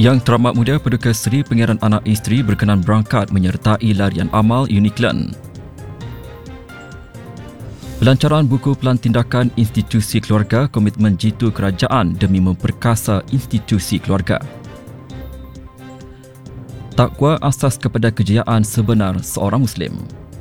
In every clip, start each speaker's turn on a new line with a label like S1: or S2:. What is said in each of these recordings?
S1: Yang Teramat Muda Paduka Seri Pengeran Anak Isteri berkenan berangkat menyertai larian amal Uniklan. Pelancaran buku Pelan Tindakan Institusi Keluarga Komitmen Jitu Kerajaan demi memperkasa institusi keluarga. Takwa asas kepada kejayaan sebenar seorang Muslim.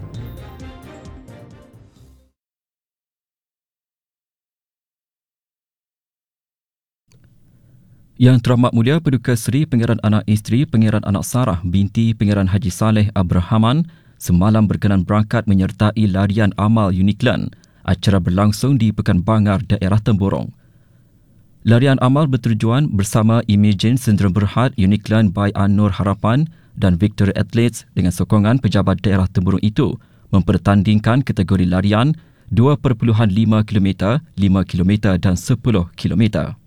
S1: Yang Teramat Mulia Paduka Seri Pengeran Anak Isteri Pengeran Anak Sarah binti Pengeran Haji Saleh Abrahaman semalam berkenan berangkat menyertai larian amal Uniklan. Acara berlangsung di Pekan Bangar, daerah Temburong. Larian amal bertujuan bersama Imagine Sindrom Berhad Uniklan by An-Nur Harapan dan Victory Athletes dengan sokongan pejabat daerah Temburong itu mempertandingkan kategori larian 2.5 km, 5 km dan 10 km.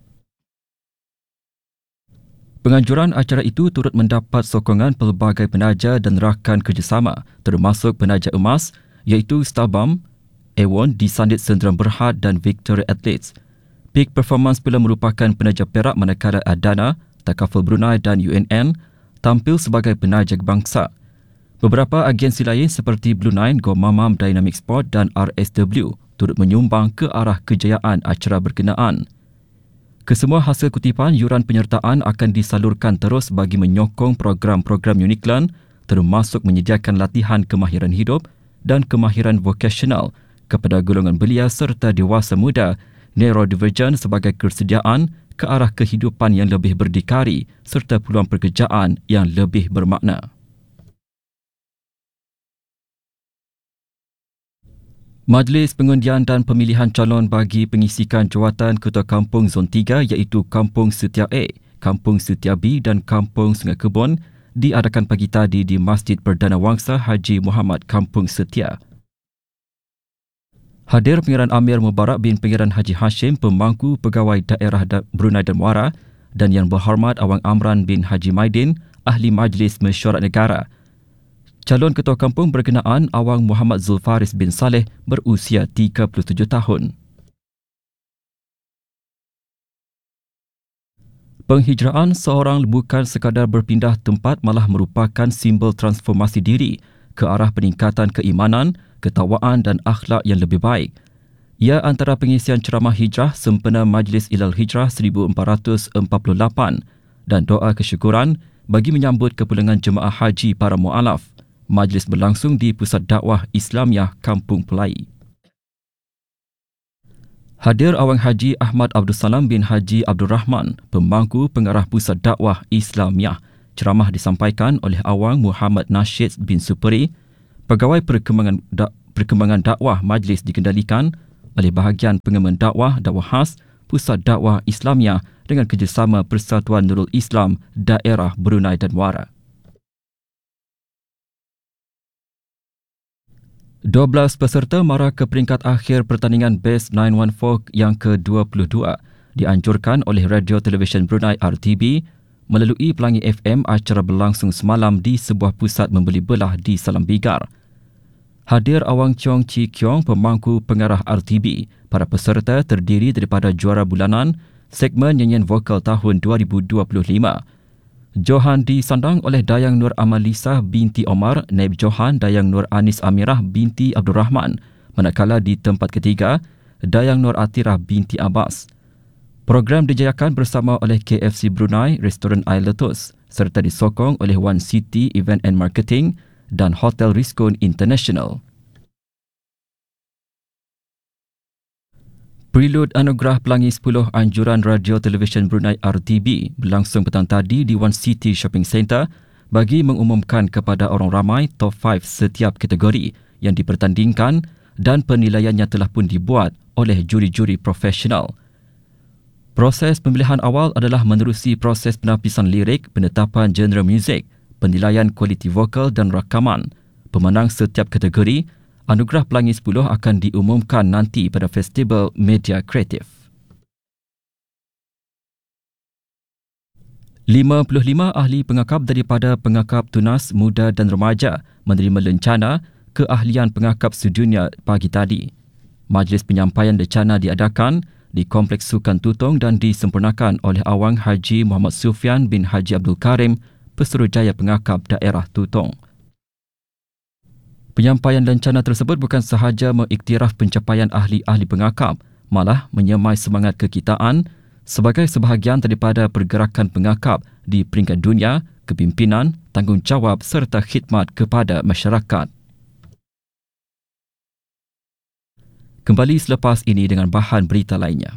S1: Penganjuran acara itu turut mendapat sokongan pelbagai penaja dan rakan kerjasama termasuk penaja emas iaitu Stabam, Ewon, Disandit Sendram Berhad dan Victory Athletes. Peak Performance pula merupakan penaja perak manakala Adana, Takaful Brunei dan UNN tampil sebagai penaja bangsa. Beberapa agensi lain seperti Blue Nine, Go Mamam Dynamic Sport dan RSW turut menyumbang ke arah kejayaan acara berkenaan. Kesemua hasil kutipan yuran penyertaan akan disalurkan terus bagi menyokong program-program Uniklan termasuk menyediakan latihan kemahiran hidup dan kemahiran vokasional kepada golongan belia serta dewasa muda neurodivergent sebagai kesediaan ke arah kehidupan yang lebih berdikari serta peluang pekerjaan yang lebih bermakna. Majlis Pengundian dan Pemilihan Calon bagi pengisikan jawatan Ketua Kampung Zon 3 iaitu Kampung Setia A, Kampung Setia B dan Kampung Sungai Kebun diadakan pagi tadi di Masjid Perdana Wangsa Haji Muhammad Kampung Setia. Hadir Pengeran Amir Mubarak bin Pengeran Haji Hashim Pemangku Pegawai Daerah Brunei dan Muara dan Yang Berhormat Awang Amran bin Haji Maidin Ahli Majlis Mesyuarat Negara. Calon Ketua Kampung berkenaan Awang Muhammad Zulfaris bin Saleh berusia 37 tahun. Penghijraan seorang bukan sekadar berpindah tempat malah merupakan simbol transformasi diri ke arah peningkatan keimanan, ketakwaan dan akhlak yang lebih baik. Ia antara pengisian ceramah hijrah sempena Majlis Ilal Hijrah 1448 dan doa kesyukuran bagi menyambut kepulangan jemaah haji para mu'alaf. Majlis berlangsung di Pusat Dakwah Islamiah Kampung Pelai. Hadir Awang Haji Ahmad Abdul Salam bin Haji Abdul Rahman, Pemangku Pengarah Pusat Dakwah Islamiah. Ceramah disampaikan oleh Awang Muhammad Nashid bin Superi. Pegawai Perkembangan Dakwah Majlis dikendalikan oleh Bahagian Pengembangan Dakwah Khas Pusat Dakwah Islamiah dengan kerjasama Persatuan Nurul Islam Daerah Brunei dan Muara. 12 peserta mara ke peringkat akhir pertandingan Best 914 yang ke-22 dianjurkan oleh Radio Televisyen Brunei RTB melalui Pelangi FM. Acara berlangsung semalam di sebuah pusat membeli belah di Salam Bigar. Hadir Awang Chong Chi Kiong, Pemangku Pengarah RTB. Para peserta terdiri daripada juara bulanan segmen nyanyian vokal tahun 2025. Johan disandang oleh Dayang Nur Amalisa binti Omar, Naib Johan Dayang Nur Anis Amirah binti Abdul Rahman, manakala di tempat ketiga Dayang Nur Atirah binti Abbas. Program dijayakan bersama oleh KFC Brunei, Restoran Air Letus serta disokong oleh One City Event and Marketing dan Hotel Rizkon International. Prelude Anugerah Pelangi 10 Anjuran Radio Televisyen Brunei RTB berlangsung petang tadi di One City Shopping Centre bagi mengumumkan kepada orang ramai top 5 setiap kategori yang dipertandingkan dan penilaiannya telah pun dibuat oleh juri-juri profesional. Proses pemilihan awal adalah menerusi proses penapisan lirik, penetapan genre muzik, penilaian kualiti vokal dan rakaman. Pemenang setiap kategori Anugerah Pelangi 10 akan diumumkan nanti pada Festival Media Kreatif. 55 ahli pengakap daripada pengakap tunas muda dan remaja menerima lencana keahlian pengakap sedunia pagi tadi. Majlis penyampaian lencana diadakan di Kompleks Sukan Tutong dan disempurnakan oleh Awang Haji Muhammad Sufyan bin Haji Abdul Karim, Pesuruhjaya Pengakap Daerah Tutong. Penyampaian lencana tersebut bukan sahaja mengiktiraf pencapaian ahli-ahli pengakap, malah menyemai semangat kekitaan sebagai sebahagian daripada pergerakan pengakap di peringkat dunia, kepimpinan, tanggungjawab serta khidmat kepada masyarakat. Kembali selepas ini dengan bahan berita lainnya.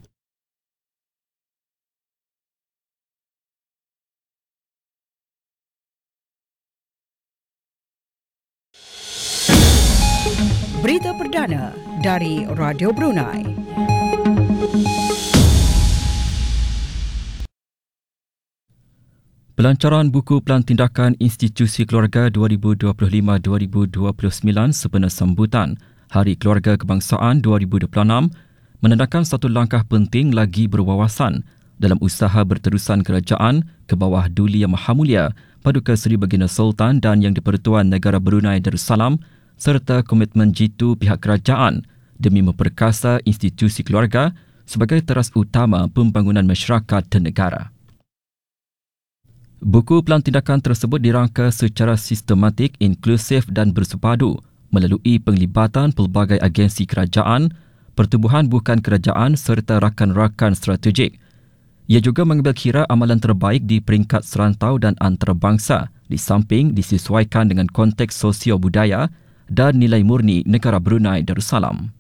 S2: Berita perdana dari Radio Brunei.
S1: Pelancaran buku Pelan Tindakan Institusi Keluarga 2025-2029 sempena sambutan Hari Keluarga Kebangsaan 2026 menandakan satu langkah penting lagi berwawasan dalam usaha berterusan kerajaan ke bawah Duli Yang Maha Mulia Paduka Seri Baginda Sultan dan Yang di-Pertuan Negara Brunei Darussalam serta komitmen jitu pihak kerajaan demi memperkasa institusi keluarga sebagai teras utama pembangunan masyarakat dan negara. Buku Pelan Tindakan tersebut dirangka secara sistematik, inklusif dan bersepadu melalui penglibatan pelbagai agensi kerajaan, pertubuhan bukan kerajaan serta rakan-rakan strategik. Ia juga mengambil kira amalan terbaik di peringkat serantau dan antarabangsa di samping disesuaikan dengan konteks sosio-budaya dan nilai murni negara Brunei Darussalam.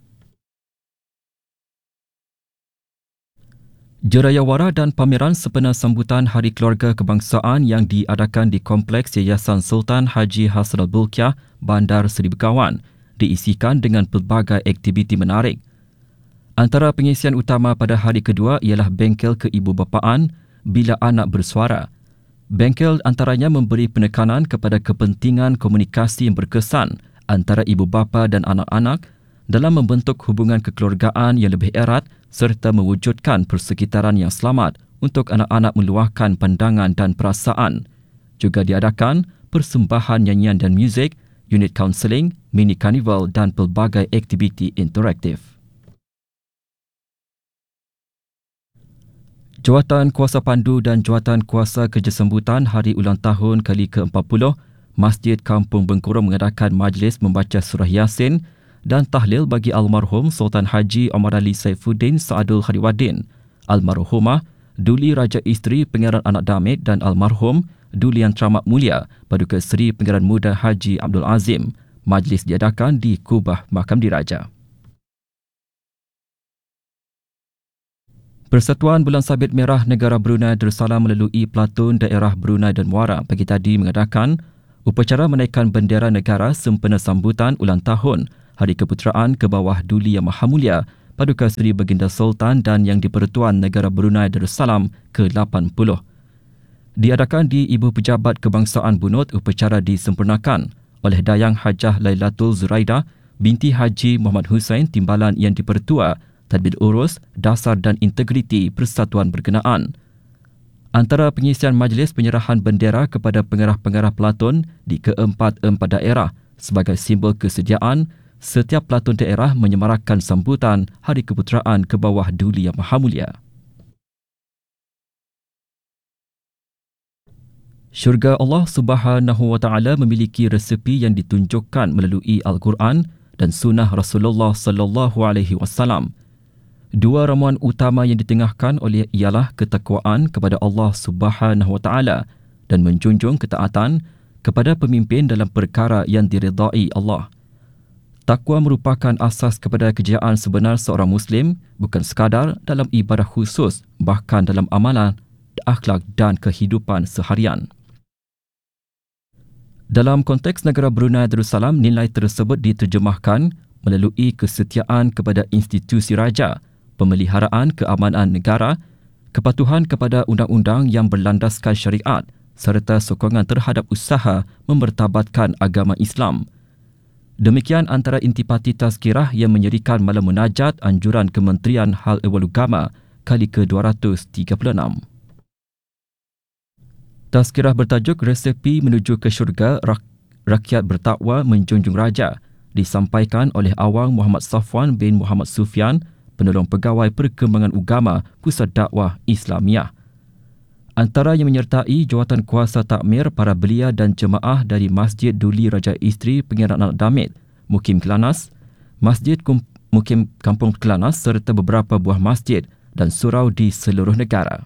S1: Jerayawara dan pameran sempena sambutan Hari Keluarga Kebangsaan yang diadakan di Kompleks Yayasan Sultan Haji Hassanal Bolkiah, Bandar Seri Begawan, diisikan dengan pelbagai aktiviti menarik. Antara pengisian utama pada hari kedua ialah bengkel keibubapaan Bila Anak Bersuara. Bengkel antaranya memberi penekanan kepada kepentingan komunikasi yang berkesan antara ibu bapa dan anak-anak dalam membentuk hubungan kekeluargaan yang lebih erat serta mewujudkan persekitaran yang selamat untuk anak-anak meluahkan pandangan dan perasaan. Juga diadakan persembahan nyanyian dan muzik, unit kaunseling, mini karnival dan pelbagai aktiviti interaktif. Jawatan Kuasa Pandu dan Jawatan Kuasa Kerjasambutan Hari Ulang Tahun kali ke-40 Masjid Kampung Bengkurung mengadakan majlis membaca surah Yasin dan tahlil bagi almarhum Sultan Haji Omar Ali Saifuddin Saadul Khadiwaddin, almarhumah Duli Raja Isteri Pangeran Anak Damit dan almarhum Duli Yang Teramat Mulia Paduka Seri Pangeran Muda Haji Abdul Azim. Majlis diadakan di Kubah Makam Diraja. Persatuan Bulan Sabit Merah Negara Brunei Darussalam melalui Pelatun Daerah Brunei dan Muara pagi tadi mengadakan upacara menaikkan bendera negara sempena sambutan ulang tahun Hari Keputeraan ke bawah Duli Yang Maha Mulia Paduka Seri Baginda Sultan dan Yang di-Pertuan Negara Brunei Darussalam ke-80. Diadakan di Ibu Pejabat Kebangsaan Bunut, upacara disempurnakan oleh Dayang Hajah Lailatul Zuraida binti Haji Muhammad Hussein Timbalan Yang di-Pertua Tadbir Urus, Dasar dan Integriti Persatuan berkenaan. Antara pengisian majlis penyerahan bendera kepada pengarah-pengarah pelatun di ke-4 daerah sebagai simbol kesediaan setiap pelatun daerah menyemarakan sambutan Hari Keputeraan ke bawah Duli Yang Maha Mulia. Syurga Allah Subhanahu Wa Taala memiliki resepi yang ditunjukkan melalui Al-Quran dan Sunnah Rasulullah Sallallahu Alaihi Wasallam. Dua ramuan utama yang ditengahkan oleh ialah ketakwaan kepada Allah Subhanahu Wa Taala dan menjunjung ketaatan kepada pemimpin dalam perkara yang diredai Allah. Takwa merupakan asas kepada kejayaan sebenar seorang Muslim, bukan sekadar dalam ibadah khusus, bahkan dalam amalan, akhlak dan kehidupan seharian. Dalam konteks negara Brunei Darussalam, nilai tersebut diterjemahkan melalui kesetiaan kepada institusi raja, pemeliharaan keamanan negara, kepatuhan kepada undang-undang yang berlandaskan syariat serta sokongan terhadap usaha memertabatkan agama Islam. Demikian antara intipati tazkirah yang menyerikan malam munajat anjuran Kementerian Hal Ehwal Agama kali ke-236. Tazkirah bertajuk Resepi Menuju ke Syurga Rakyat Bertakwa Menjunjung Raja disampaikan oleh Awang Muhammad Safwan bin Muhammad Sufyan, penolong pegawai perkembangan agama Pusat Dakwah Islamiah. Antara yang menyertai jawatan kuasa takmir para belia dan jemaah dari Masjid Duli Raja Isteri Pengiran Anak Damit, Mukim Kelanas, Masjid Mukim Kampung Kelanas serta beberapa buah masjid dan surau di seluruh negara.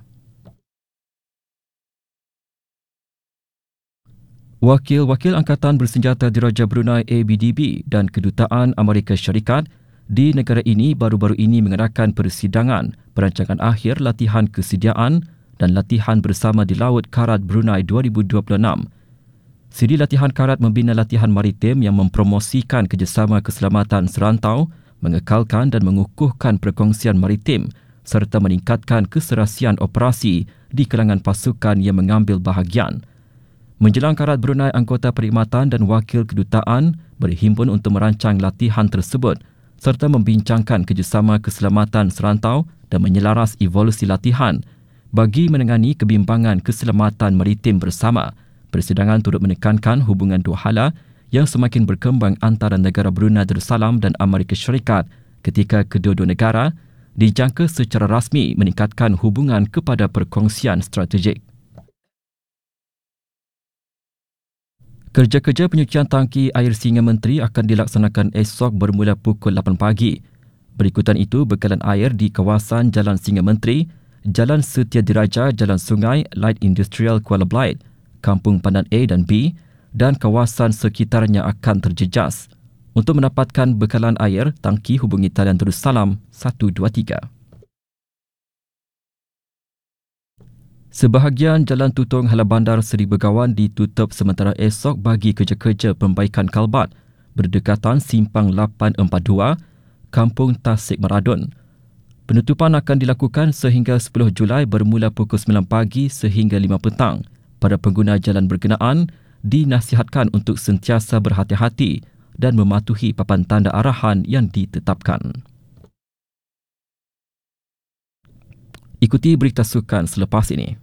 S1: Wakil-wakil Angkatan Bersenjata Diraja Brunei ABDB dan Kedutaan Amerika Syarikat di negara ini baru-baru ini mengadakan persidangan perancangan akhir latihan kesediaan dan latihan bersama di Laut Karat Brunei 2026. Siri latihan karat membina latihan maritim yang mempromosikan kerjasama keselamatan serantau, mengekalkan dan mengukuhkan perkongsian maritim serta meningkatkan keserasian operasi di kalangan pasukan yang mengambil bahagian. Menjelang Karat Brunei, anggota perkhidmatan dan wakil kedutaan berhimpun untuk merancang latihan tersebut serta membincangkan kerjasama keselamatan serantau dan menyelaras evolusi latihan bagi menangani kebimbangan keselamatan maritim bersama. Persidangan turut menekankan hubungan dua hala yang semakin berkembang antara negara Brunei Darussalam dan Amerika Syarikat ketika kedua-dua negara dijangka secara rasmi meningkatkan hubungan kepada perkongsian strategik. Kerja-kerja penyucian tangki air Singa Menteri akan dilaksanakan esok bermula pukul 8 pagi. Berikutan itu, bekalan air di kawasan Jalan Singa Menteri, Jalan Setia Diraja, Jalan Sungai, Light Industrial Kuala Belait, Kampung Pandan A dan B dan kawasan sekitarnya akan terjejas. Untuk mendapatkan bekalan air, tangki hubungi talian Darussalam 123. Sebahagian Jalan Tutong Hala Bandar Seri Begawan ditutup sementara esok bagi kerja-kerja pembaikan kalbat berdekatan Simpang 842, Kampung Tasik Maradun. Penutupan akan dilakukan sehingga 10 Julai bermula pukul 9 pagi sehingga 5 petang. Para pengguna jalan berkenaan dinasihatkan untuk sentiasa berhati-hati dan mematuhi papan tanda arahan yang ditetapkan. Ikuti berita sukan selepas ini.